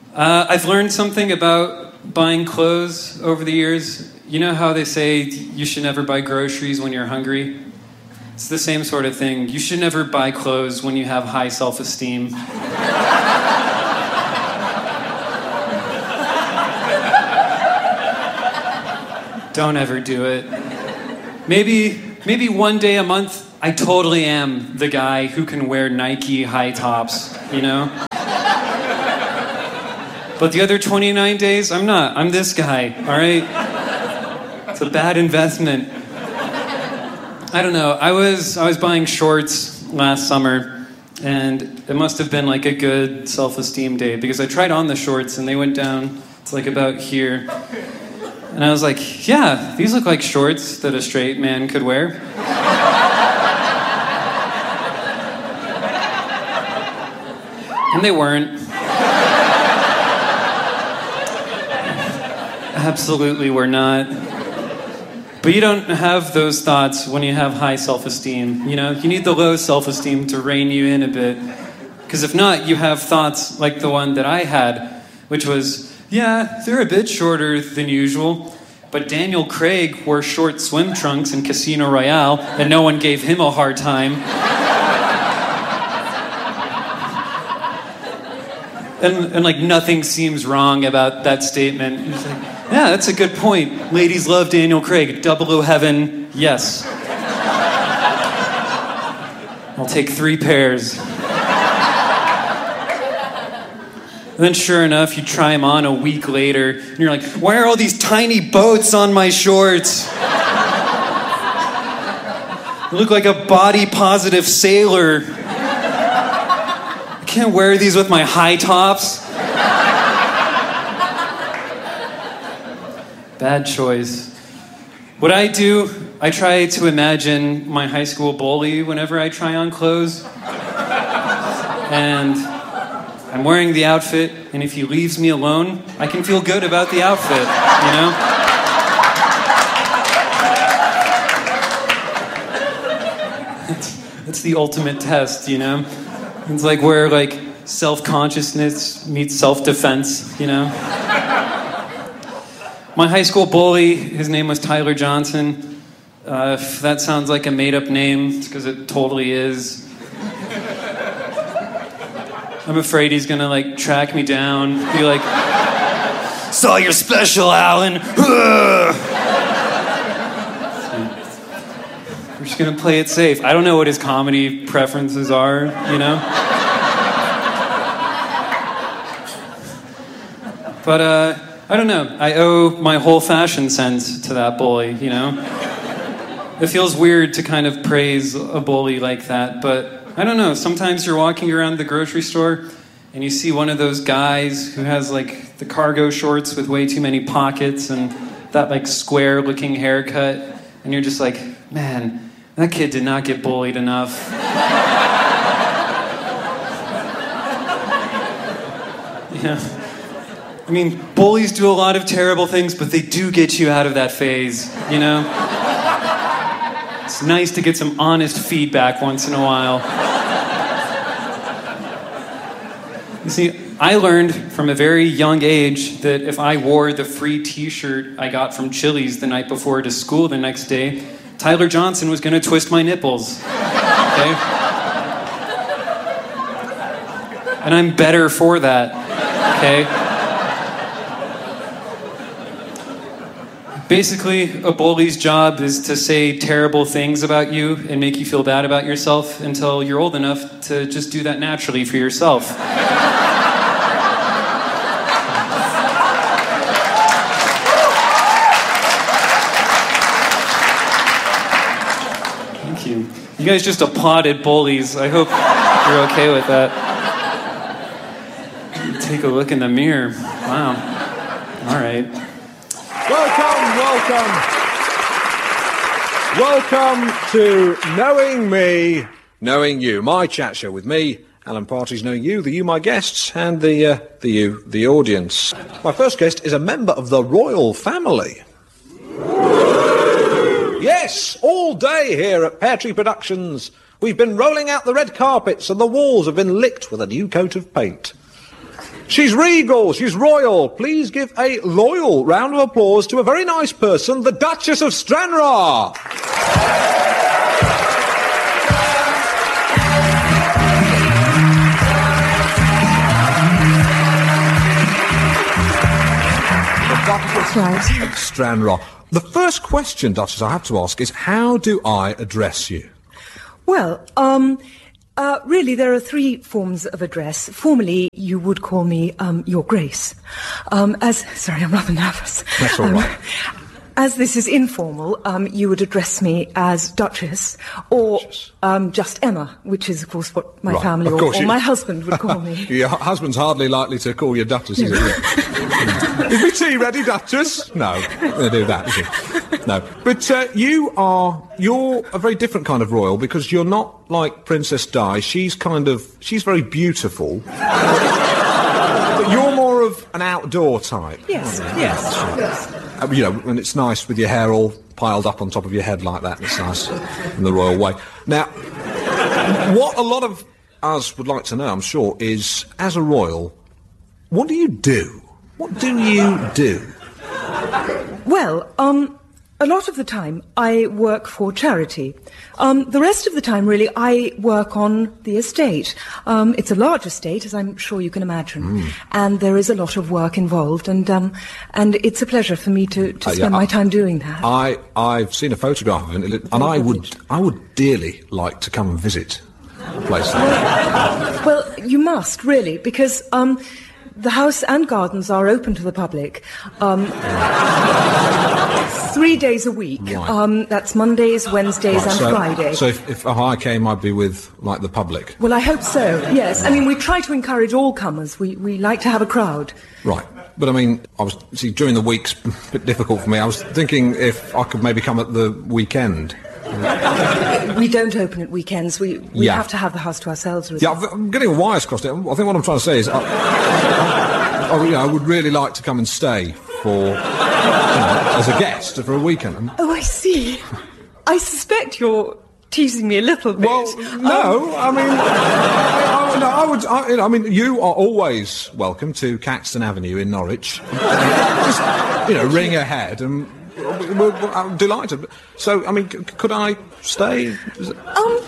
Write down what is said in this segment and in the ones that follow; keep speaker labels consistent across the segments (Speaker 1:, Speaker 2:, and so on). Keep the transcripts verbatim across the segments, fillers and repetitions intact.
Speaker 1: Uh, I've learned something about buying clothes over the years. You know how they say you should never buy groceries when you're hungry? It's the same sort of thing. You should never buy clothes when you have high self-esteem. Don't ever do it. Maybe, maybe one day a month, I totally am the guy who can wear Nike high tops, you know? But the other twenty-nine days, I'm not. I'm this guy, all right? It's a bad investment. I don't know. I was I was buying shorts last summer, and it must have been like a good self-esteem day because I tried on the shorts and they went down to like about here. And I was like, yeah, these look like shorts that a straight man could wear. And they weren't. Absolutely were not. But you don't have those thoughts when you have high self-esteem. You know, you need the low self-esteem to rein you in a bit. Because if not, you have thoughts like the one that I had, which was, yeah, they're a bit shorter than usual, but Daniel Craig wore short swim trunks in Casino Royale, and no one gave him a hard time. And, and like, nothing seems wrong about that statement. It's like, yeah, that's a good point. Ladies love Daniel Craig. Double O Heaven, yes. I'll take three pairs. And then sure enough, you try them on a week later, and you're like, why are all these tiny boats on my shorts? I look like a body-positive sailor. I can't wear these with my high tops. Bad choice. What I do, I try to imagine my high school bully whenever I try on clothes. And I'm wearing the outfit, and if he leaves me alone, I can feel good about the outfit, you know? It's, it's the ultimate test, you know? It's like where, like, self-consciousness meets self-defense, you know? My high school bully, his name was Tyler Johnson. Uh, if that sounds like a made-up name, it's because it totally is. I'm afraid he's gonna, like, track me down, be like, saw your special, Alan! We're just gonna play it safe. I don't know what his comedy preferences are, you know? But, uh... I don't know. I owe my whole fashion sense to that bully, you know? It feels weird to kind of praise a bully like that, but I don't know. Sometimes you're walking around the grocery store and you see one of those guys who has like the cargo shorts with way too many pockets and that like square-looking haircut, and you're just like, man, that kid did not get bullied enough. Yeah. I mean, bullies do a lot of terrible things, but they do get you out of that phase, you know? It's nice to get some honest feedback once in a while. You see, I learned from a very young age that if I wore the free t-shirt I got from Chili's the night before to school the next day, Tyler Johnson was going to twist my nipples, okay? And I'm better for that, okay? Basically, a bully's job is to say terrible things about you and make you feel bad about yourself until you're old enough to just do that naturally for yourself. Thank you. You guys just applauded bullies. I hope you're okay with that. Take a look in the mirror. Wow. All right.
Speaker 2: Welcome, welcome. Welcome to Knowing Me, Knowing You. My chat show with me, Alan Partridge, knowing you, the you, my guests, and the, uh, the you, the audience. My first guest is a member of the royal family. Yes, all day here at Pear Tree Productions. We've been rolling out the red carpets and the walls have been licked with a new coat of paint. She's regal, she's royal. Please give a loyal round of applause to a very nice person, the Duchess of Stranraer.
Speaker 3: That's right.
Speaker 2: Stranraer. The first question, Duchess, I have to ask is, how do I address you?
Speaker 3: Well, um... Uh, really, there are three forms of address. Formally, you would call me um, Your Grace. Um, as sorry, I'm rather nervous.
Speaker 2: That's all
Speaker 3: um,
Speaker 2: right.
Speaker 3: As this is informal, um, you would address me as Duchess, or um, just Emma, which is, of course, what my
Speaker 2: Right.
Speaker 3: family
Speaker 2: Of
Speaker 3: or,
Speaker 2: course
Speaker 3: or
Speaker 2: you-
Speaker 3: my husband would call me.
Speaker 2: Your hu- husband's hardly likely to call you Duchess, is it? Is my tea ready, Duchess? No, they do that, is it? No. But uh, you are, you're a very different kind of royal, because you're not like Princess Di. She's kind of, she's very beautiful. But you're more of an outdoor type.
Speaker 3: Yes, yes, yes.
Speaker 2: Uh, you know, and it's nice with your hair all piled up on top of your head like that. It's nice in the royal way. Now, what a lot of us would like to know, I'm sure, is, as a royal, what do you do? What do you do?
Speaker 3: Well, um, a lot of the time I work for charity. Um, the rest of the time, really, I work on the estate. Um, it's a large estate, as I'm sure you can imagine,
Speaker 2: Mm.
Speaker 3: and there is a lot of work involved, and um, and it's a pleasure for me to, to
Speaker 2: Uh, yeah,
Speaker 3: spend my
Speaker 2: I-
Speaker 3: time doing that.
Speaker 2: I, I've seen a photograph of it, and I would, I would dearly like to come and visit a place like that.
Speaker 3: Well, you must, really, because um, the house and gardens are open to the public um, three days a week.
Speaker 2: Right.
Speaker 3: Um, that's Mondays, Wednesdays,
Speaker 2: Right,
Speaker 3: and
Speaker 2: so,
Speaker 3: Friday.
Speaker 2: So if, if I came, I'd be with, like, the public.
Speaker 3: Well, I hope so, yes. I mean, we try to encourage all comers. We, we like to have a crowd.
Speaker 2: Right. But I mean, I was, see, during the week's a bit difficult for me. I was thinking if I could maybe come at the weekend.
Speaker 3: We don't open at weekends. We, we
Speaker 2: Yeah.
Speaker 3: have to have the house to ourselves. Really.
Speaker 2: Yeah, I've- I'm getting wires crossed. I think what I'm trying to say is, I, I, I, you know, I would really like to come and stay for, you know, as a guest for a weekend.
Speaker 3: Oh, I see. I suspect you're teasing me a little bit.
Speaker 2: Well, no, I mean, I, I, no, I would, I, you know, I mean, you are always welcome to Caxton Avenue in Norwich. Just, you know, ring ahead and we're, we're, I'm delighted. So, I mean, c- could I stay? Is it-
Speaker 3: Um,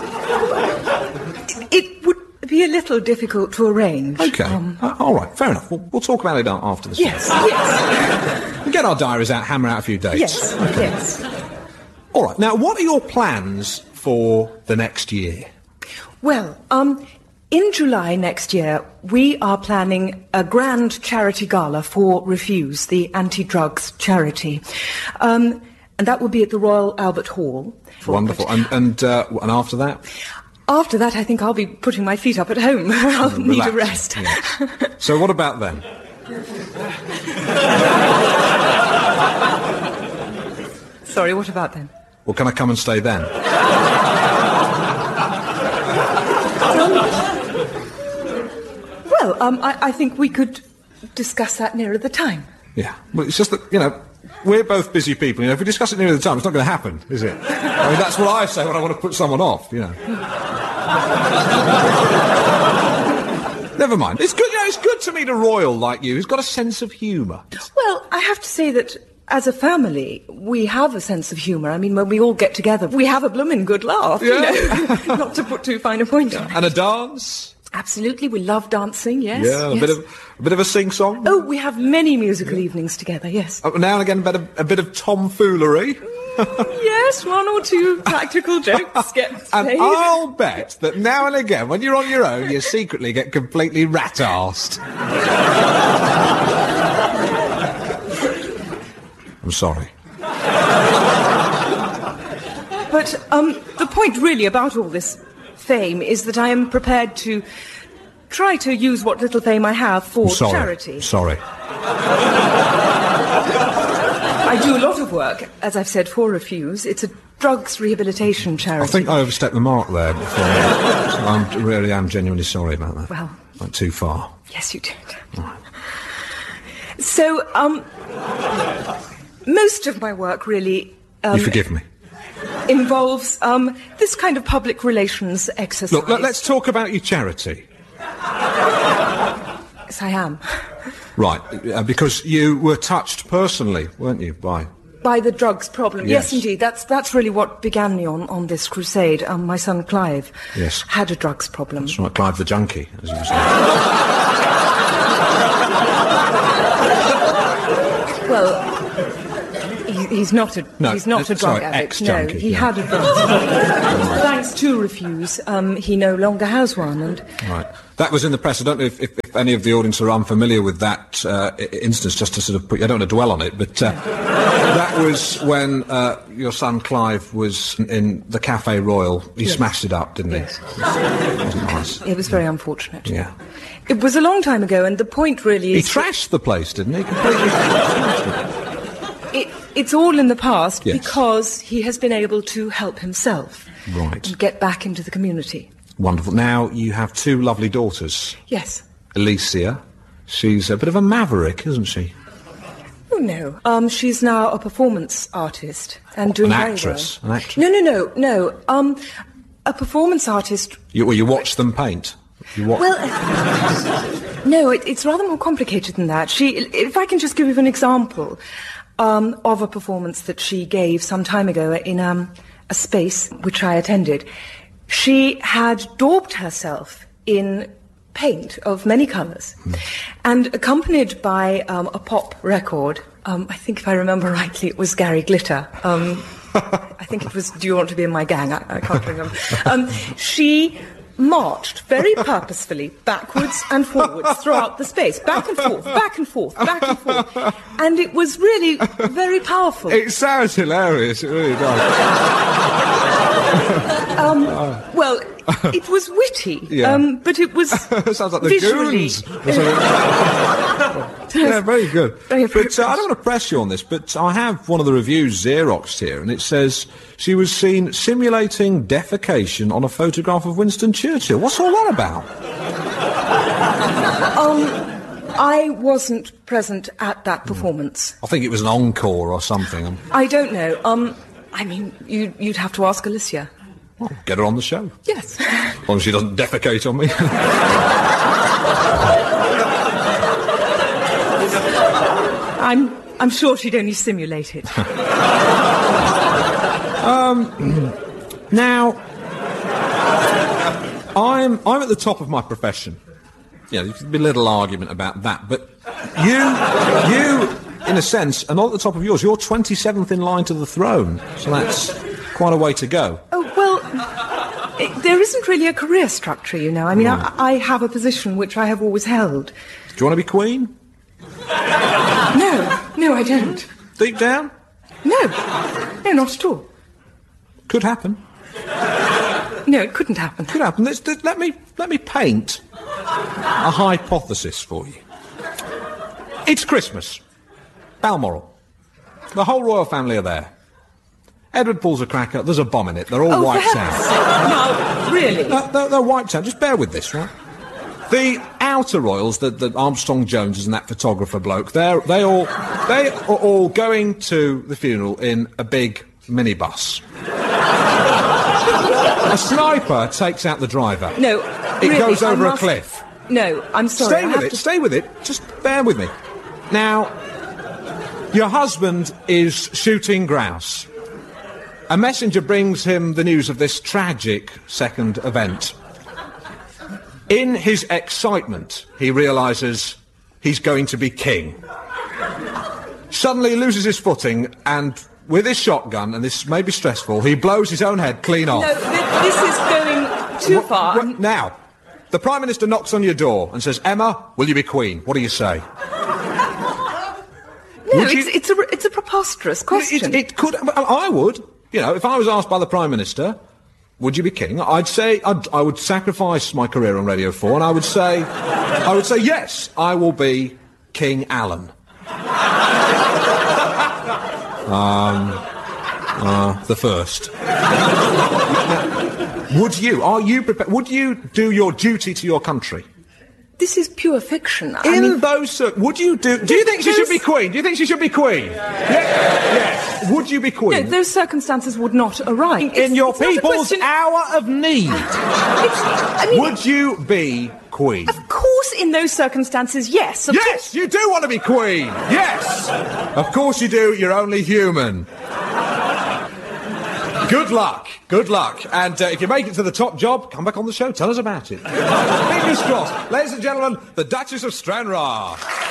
Speaker 3: it would be a little difficult to arrange.
Speaker 2: Okay,
Speaker 3: Um,
Speaker 2: uh, all right, fair enough. We'll, we'll talk about it a- after the show.
Speaker 3: yes, yes,
Speaker 2: We'll get our diaries out, hammer out a few dates.
Speaker 3: yes, yes.
Speaker 2: All right, now, what are your plans for the next year?
Speaker 3: Well, um, in July next year, we are planning a grand charity gala for Refuse, the anti-drugs charity. Um, and that will be at the Royal Albert Hall.
Speaker 2: Wonderful. And and, uh, and after that?
Speaker 3: After that, I think I'll be putting my feet up at home. I'll need a
Speaker 2: Relax.
Speaker 3: rest.
Speaker 2: Yes. So what about then?
Speaker 3: Sorry, what about then?
Speaker 2: Well, can I come and stay then?
Speaker 3: Well, um, I, I think we could discuss that nearer the time.
Speaker 2: Yeah. Well, it's just that, you know, we're both busy people. You know, if we discuss it near the time, it's not going to happen, is it? I mean, that's what I say when I want to put someone off, you know. Never mind. It's good, you know, it's good to meet a royal like you who's got a sense of humour.
Speaker 3: Well, I have to say that as a family, we have a sense of humour. I mean, when we all get together, we have a blooming good laugh,
Speaker 2: Yeah.
Speaker 3: you know. Not to put too fine a point on it.
Speaker 2: And a dance?
Speaker 3: Absolutely, we love dancing, yes.
Speaker 2: Yeah, a
Speaker 3: yes.
Speaker 2: bit of a bit of a sing-song?
Speaker 3: Oh, we have many musical evenings together, yes.
Speaker 2: Uh, now and again, a bit of, a bit of tomfoolery.
Speaker 3: Yes, one or two practical jokes get
Speaker 2: And
Speaker 3: played.
Speaker 2: I'll bet that now and again, when you're on your own, you secretly get completely rat-arsed. I'm sorry.
Speaker 3: But um, the point really about all this fame is that I am prepared to try to use what little fame I have for
Speaker 2: Sorry.
Speaker 3: charity.
Speaker 2: Sorry.
Speaker 3: I do a lot of work, as I've said, for Refuse. It's a drugs rehabilitation charity.
Speaker 2: I think I overstepped the mark there before. So I'm really am genuinely sorry about that.
Speaker 3: Well-
Speaker 2: Went too far.
Speaker 3: Yes, you did. So, um, most of my work really um,
Speaker 2: You forgive me.
Speaker 3: involves um, this kind of public relations exercise.
Speaker 2: Look, let, let's talk about your charity.
Speaker 3: Yes, I am.
Speaker 2: Right, uh, because you were touched personally, weren't you, by...
Speaker 3: By the drugs problem. Yes,
Speaker 2: Yes,
Speaker 3: indeed. That's that's really what began me on, on this crusade. Um, my son Clive
Speaker 2: Yes.
Speaker 3: had a drugs problem.
Speaker 2: That's right, Clive the junkie, as you were saying.
Speaker 3: Well, he, he's not a
Speaker 2: No,
Speaker 3: he's not
Speaker 2: uh,
Speaker 3: a drug
Speaker 2: sorry,
Speaker 3: addict.
Speaker 2: ex-junkie,
Speaker 3: no, he
Speaker 2: yeah.
Speaker 3: had a drugs problem. Thanks to Refuse, um, he no longer has one. And
Speaker 2: Right. That was in the press. I don't know if, if, if any of the audience are unfamiliar with that uh, i- instance, just to sort of put... I don't want to dwell on it, but uh, that was when uh, your son Clive was in, in the Cafe Royal. He
Speaker 3: Yes.
Speaker 2: smashed it up, didn't he?
Speaker 3: Yes.
Speaker 2: It wasn't nice.
Speaker 3: it was very unfortunate.
Speaker 2: Yeah.
Speaker 3: It was a long time ago, and the point really
Speaker 2: He
Speaker 3: is
Speaker 2: trashed the place, didn't he? Completely trashed it.
Speaker 3: it, it's all in the past
Speaker 2: Yes.
Speaker 3: because he has been able to help himself
Speaker 2: Right.
Speaker 3: and get back into the community.
Speaker 2: Wonderful. Now, you have two lovely daughters.
Speaker 3: Yes.
Speaker 2: Alicia, she's a bit of a maverick, isn't she?
Speaker 3: Oh, no. Um, she's now a performance artist and doing
Speaker 2: An
Speaker 3: very
Speaker 2: actress?
Speaker 3: well.
Speaker 2: An actress?
Speaker 3: No, no, no, no. Um, a performance artist.
Speaker 2: You, well, you watch them paint. You watch...
Speaker 3: Well, no, it, it's rather more complicated than that. She, if I can just give you an example um, of a performance that she gave some time ago in um, a space which I attended. She had daubed herself in paint of many colours, mm. and accompanied by um, a pop record. Um, I think, if I remember rightly, it was Gary Glitter. Um, I think it was Do You Want to Be in My Gang? I, I can't remember. Um, she marched very purposefully backwards and forwards throughout the space, back and forth, back and forth, back and forth, and it was really very powerful.
Speaker 2: It sounds hilarious, it really does.
Speaker 3: um, well, it was witty,
Speaker 2: Yeah.
Speaker 3: um, but it was
Speaker 2: sounds like the
Speaker 3: visually...
Speaker 2: Goons. Yeah, very good.
Speaker 3: Very
Speaker 2: But uh, I don't want to press you on this, but I have one of the reviews Xeroxed here, and it says she was seen simulating defecation on a photograph of Winston Churchill. What's all that about?
Speaker 3: Um, I wasn't present at that performance.
Speaker 2: I think it was an encore or something.
Speaker 3: I don't know. Um, I mean, you, you'd have to ask Alicia.
Speaker 2: Well, get her on the show.
Speaker 3: Yes.
Speaker 2: As long as she doesn't defecate on me.
Speaker 3: I'm, I'm sure she'd only simulate it.
Speaker 2: um, now, I'm, I'm at the top of my profession. Yeah, there could be a little argument about that, but you, you, in a sense, are not at the top of yours. You're twenty-seventh in line to the throne, so that's quite a way to go.
Speaker 3: Oh, well, it, there isn't really a career structure, you know. I mean,
Speaker 2: Right.
Speaker 3: I, I have a position which I have always held.
Speaker 2: Do you want to be Queen?
Speaker 3: No, no, I don't.
Speaker 2: Deep down?
Speaker 3: No, no, not at all.
Speaker 2: Could happen.
Speaker 3: No, it couldn't happen.
Speaker 2: Could happen. Let's, let me let me paint a hypothesis for you. It's Christmas. Balmoral. The whole royal family are there. Edward pulls a cracker. There's a bomb in it. They're all
Speaker 3: Oh,
Speaker 2: wiped
Speaker 3: for heaven's
Speaker 2: out.
Speaker 3: sake. No, really?
Speaker 2: No, they're, they're wiped out. Just bear with this, right? The outer royals, the, the Armstrong Joneses and that photographer bloke, they're they all they are all going to the funeral in a big minibus. A sniper takes out the driver.
Speaker 3: No,
Speaker 2: It
Speaker 3: really,
Speaker 2: goes
Speaker 3: I
Speaker 2: over
Speaker 3: must-
Speaker 2: a cliff.
Speaker 3: No, I'm sorry.
Speaker 2: Stay
Speaker 3: I
Speaker 2: with
Speaker 3: have
Speaker 2: it,
Speaker 3: to...
Speaker 2: stay with it. Just bear with me. Now, your husband is shooting grouse. A messenger brings him the news of this tragic second event. In his excitement, he realises he's going to be king. Suddenly he loses his footing and, with his shotgun, and this may be stressful, he blows his own head clean off.
Speaker 3: No, th- this is going too
Speaker 2: What-
Speaker 3: far.
Speaker 2: what- now, the Prime Minister knocks on your door and says, Emma, will you be Queen? What do you say?
Speaker 3: No,
Speaker 2: Would
Speaker 3: it's,
Speaker 2: you-
Speaker 3: it's, a, it's a preposterous question.
Speaker 2: It, it could. I would. You know, if I was asked by the Prime Minister, would you be king? I'd say I'd, I would sacrifice my career on Radio four, and I would say, I would say yes, I will be King Alan. um, uh, the first. Would you? Are you prepared? Would you do your duty to your country?
Speaker 3: This is pure fiction. I
Speaker 2: In
Speaker 3: mean,
Speaker 2: those, cir- would you do? Do you think she should be queen? Do you think she should be queen? Yes. Yes. Would you be
Speaker 3: no,
Speaker 2: queen?
Speaker 3: those circumstances would not arise. It's-
Speaker 2: In your
Speaker 3: it's not a
Speaker 2: people's
Speaker 3: question-
Speaker 2: hour of need,
Speaker 3: It's, I mean,
Speaker 2: would you be queen?
Speaker 3: of course in those circumstances, yes. Of
Speaker 2: Yes,
Speaker 3: course.
Speaker 2: you do want to be Queen. Yes. Of course you do. You're only human. Good luck. Good luck. And uh, if you make it to the top job, come back on the show. Tell us about it. Fingers crossed. Ladies and gentlemen, the Duchess of Stranraer.